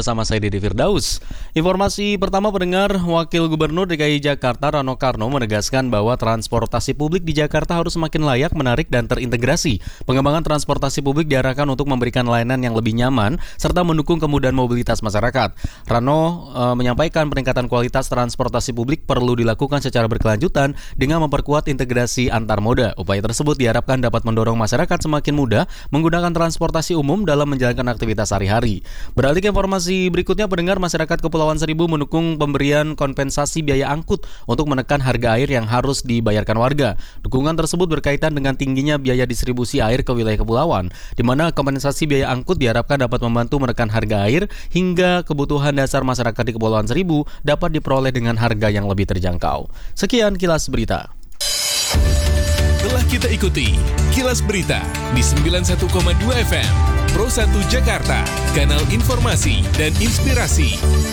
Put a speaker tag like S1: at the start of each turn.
S1: bersama saya Dede Firdaus. Informasi pertama pendengar, Wakil Gubernur DKI Jakarta Rano Karno menegaskan bahwa transportasi publik di Jakarta harus semakin layak, menarik, dan terintegrasi. Pengembangan transportasi publik diarahkan untuk memberikan layanan yang lebih nyaman serta mendukung kemudahan mobilitas masyarakat. Rano menyampaikan peningkatan kualitas transportasi publik perlu dilakukan secara berkelanjutan dengan memperkuat integrasi antar moda. Upaya tersebut diharapkan dapat mendorong masyarakat semakin mudah menggunakan transportasi umum dalam menjalankan aktivitas sehari-hari. Beralih ke informasi berikutnya, pendengar, masyarakat Kepulauan Seribu mendukung pemberian kompensasi biaya angkut untuk menekan harga air yang harus dibayarkan warga. Dukungan tersebut berkaitan dengan tingginya biaya distribusi air ke wilayah kepulauan, di mana kompensasi biaya angkut diharapkan dapat membantu menekan harga air hingga kebutuhan dasar masyarakat di Kepulauan Seribu dapat diperoleh dengan harga yang lebih terjangkau. Sekian kilas berita.
S2: Telah kita ikuti Kilas Berita di 91,2 FM Pro 1 Jakarta, kanal informasi dan inspirasi.